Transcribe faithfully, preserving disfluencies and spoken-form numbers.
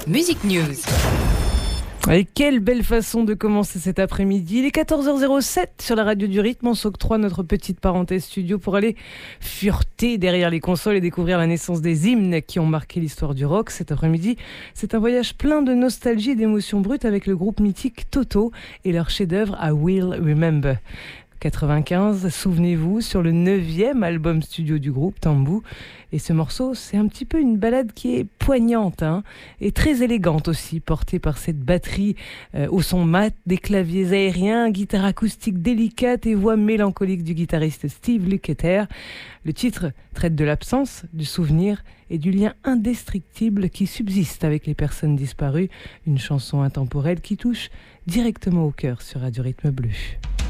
Music News. Et quelle belle façon de commencer cet après-midi. Il est quatorze heures zéro sept sur la radio du rythme. On s'octroie notre petite parenthèse studio pour aller fureter derrière les consoles et découvrir la naissance des hymnes qui ont marqué l'histoire du rock. Cet après-midi, c'est un voyage plein de nostalgie et d'émotions brutes avec le groupe mythique Toto et leur chef-d'œuvre I Will Remember. quatre-vingt-quinze, souvenez-vous, sur le neuvième album studio du groupe, Tambou. Et ce morceau, c'est un petit peu une balade qui est poignante hein, et très élégante aussi, portée par cette batterie euh, au son mat, des claviers aériens, guitare acoustique délicate et voix mélancolique du guitariste Steve Lukather. Le titre traite de l'absence, du souvenir et du lien indestructible qui subsiste avec les personnes disparues. Une chanson intemporelle qui touche directement au cœur sur Radio Rythme Bleu.